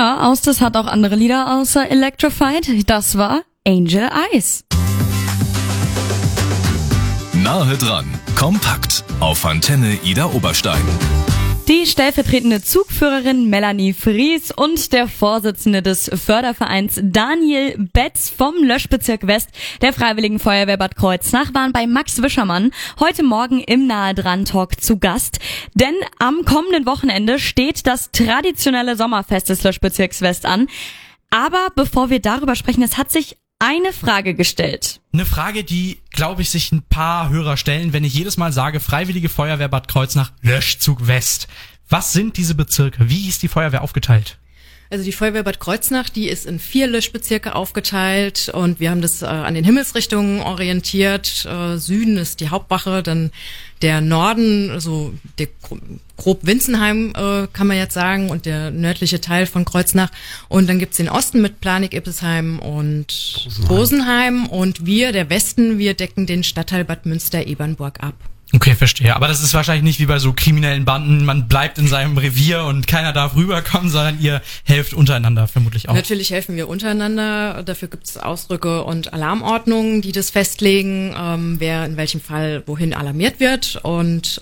Ja, Austis hat auch andere Lieder außer Electrified. Das war Angel Eyes. Nahe dran, kompakt auf Antenne Ida Oberstein. Die stellvertretende Zugführerin Melanie Fries und der Vorsitzende des Fördervereins Daniel Betz vom Löschbezirk West der Freiwilligen Feuerwehr Bad Kreuznach waren bei Max Wischermann heute Morgen im Nahe dran Talk zu Gast. Denn am kommenden Wochenende steht das traditionelle Sommerfest des Löschbezirks West an. Aber bevor wir darüber sprechen, es hat sich eine Frage gestellt. Eine Frage, die, glaube ich, sich ein paar Hörer stellen, wenn ich jedes Mal sage, Freiwillige Feuerwehr Bad Kreuznach, Löschzug West. Was sind diese Bezirke? Wie ist die Feuerwehr aufgeteilt? Also die Feuerwehr Bad Kreuznach, die ist in 4 Löschbezirke aufgeteilt und wir haben das an den Himmelsrichtungen orientiert. Süden ist die Hauptwache, dann der Norden, also der grob Winzenheim kann man jetzt sagen, und der nördliche Teil von Kreuznach. Und dann gibt's den Osten mit Planik, Ippesheim und Rosenheim. Und wir, der Westen, wir decken den Stadtteil Bad Münster-Ebernburg ab. Okay, verstehe. Aber das ist wahrscheinlich nicht wie bei so kriminellen Banden, man bleibt in seinem Revier und keiner darf rüberkommen, sondern ihr helft untereinander vermutlich auch. Natürlich helfen wir untereinander. Dafür gibt es Ausdrücke und Alarmordnungen, die das festlegen, wer in welchem Fall wohin alarmiert wird. Und